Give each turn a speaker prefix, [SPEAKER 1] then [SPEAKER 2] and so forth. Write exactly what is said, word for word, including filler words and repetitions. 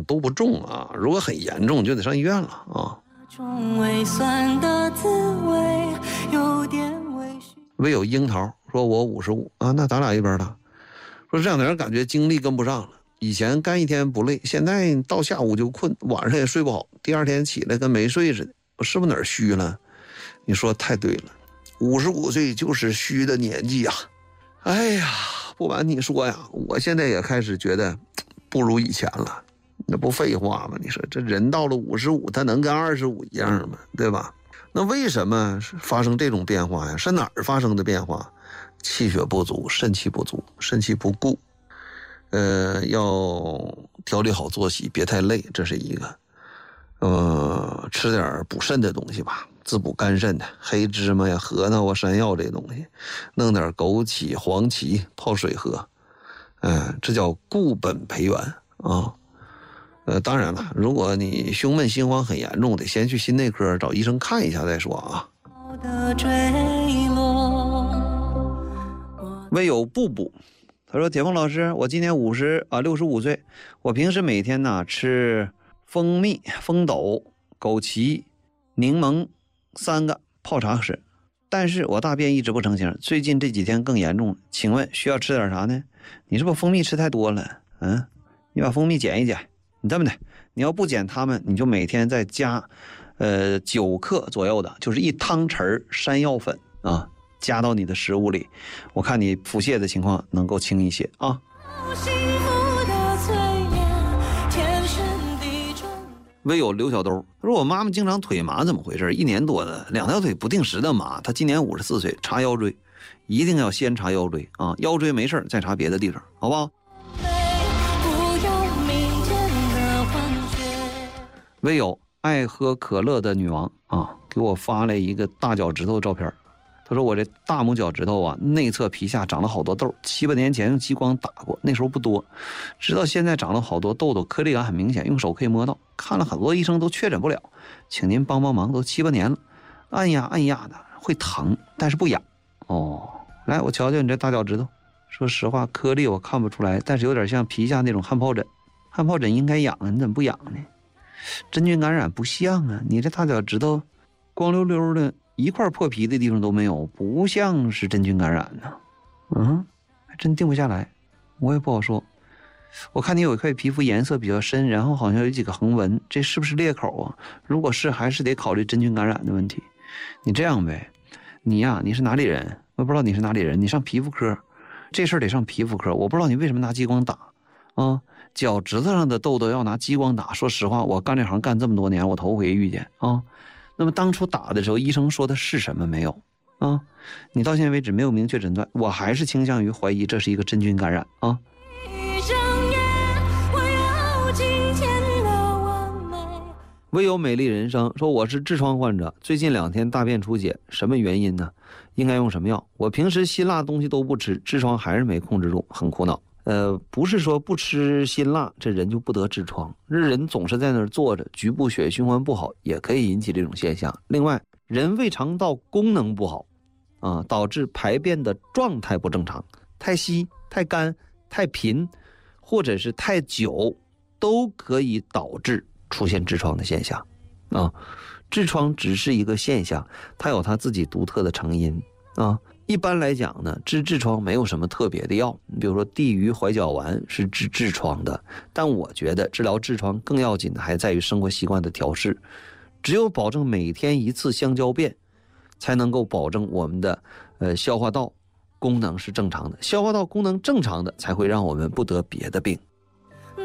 [SPEAKER 1] 都不重啊，如果很严重就得上医院了啊。唯有樱桃说我五十五啊，那咱俩一边了。说这两天感觉精力跟不上了，以前干一天不累，现在到下午就困，晚上也睡不好，第二天起来跟没睡似的，我是不是哪儿虚了？你说太对了，五十五岁就是虚的年纪呀。哎呀，不瞒你说呀，我现在也开始觉得不如以前了。那不废话吗？你说这人到了五十五，他能跟二十五一样吗？对吧？那为什么发生这种变化呀？是哪儿发生的变化？气血不足，肾气不足，肾气不固。呃，要调理好作息，别太累，这是一个。呃，吃点补肾的东西吧，滋补肝肾的，黑芝麻呀、核桃啊、山药这东西，弄点枸杞、黄芪泡水喝，嗯、呃，这叫固本培元啊。呃，当然了，如果你胸闷心慌很严重，得先去心内科找医生看一下再说啊。唯有布布，他说：“铁凤老师，我今年五十啊六十五岁，我平时每天呢吃蜂蜜、蜂斗、枸杞、柠檬三个泡茶吃，但是我大便一直不成形，最近这几天更严重了，请问需要吃点啥呢？你是不是蜂蜜吃太多了？嗯，你把蜂蜜减一减，你这么的，你要不减它们，你就每天再加，呃九克左右的，就是一汤匙山药粉啊。”加到你的食物里，我看你腹泻的情况能够轻一些啊。唯有刘小兜他说：“我妈妈经常腿麻，怎么回事？一年多了，两条腿不定时的麻。她今年五十四岁，查腰椎，一定要先查腰椎啊，腰椎没事再查别的地方，好不好？”唯有爱喝可乐的女王啊，给我发了一个大脚趾头的照片。他说我这大拇脚趾头啊，内侧皮下长了好多痘，七八年前用激光打过，那时候不多，直到现在长了好多痘痘，颗粒感很明显，用手可以摸到，看了很多医生都确诊不了，请您帮帮忙，都七八年了，按压按压的会疼，但是不痒。哦，来我瞧瞧你这大脚趾头，说实话颗粒我看不出来，但是有点像皮下那种汗疱疹，汗疱疹应该痒啊，你怎么不痒呢？真菌感染不像啊，你这大脚趾头光溜溜的，一块破皮的地方都没有，不像是真菌感染呢。嗯，还真定不下来，我也不好说。我看你有一块皮肤颜色比较深，然后好像有几个横纹，这是不是裂口啊？如果是，还是得考虑真菌感染的问题。你这样呗，你呀、啊，你是哪里人？我不知道你是哪里人，你上皮肤科，这事儿得上皮肤科。我不知道你为什么拿激光打啊？脚趾头上的痘痘要拿激光打，说实话，我干这行干这么多年，我头回遇见啊。那么当初打的时候，医生说的是什么没有啊？你到现在为止没有明确诊断，我还是倾向于怀疑这是一个真菌感染啊。唯有美丽人生说我是痔疮患者，最近两天大便出血，什么原因呢？应该用什么药？我平时辛辣东西都不吃，痔疮还是没控制住，很苦恼。呃，不是说不吃辛辣这人就不得痔疮，人总是在那儿坐着，局部血液循环不好也可以引起这种现象。另外，人胃肠道功能不好啊，导致排便的状态不正常，太稀、太干、太频，或者是太久，都可以导致出现痔疮的现象啊。痔疮只是一个现象，它有它自己独特的成因啊。一般来讲呢，治痔疮没有什么特别的药，比如说地榆怀角丸是治痔疮的，但我觉得治疗痔疮更要紧的还在于生活习惯的调试，只有保证每天一次香蕉便，才能够保证我们的呃消化道功能是正常的，消化道功能正常的才会让我们不得别的病。